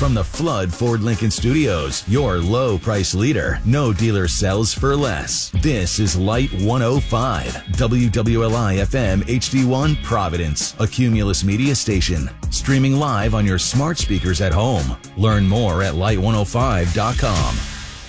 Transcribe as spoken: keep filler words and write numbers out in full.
From the Flood Ford Lincoln Studios, your low price leader. No dealer sells for less. This is Light one oh five, W W L I F M H D one Providence, a Cumulus media station. Streaming live on your smart speakers at home. Learn more at light one oh five dot com.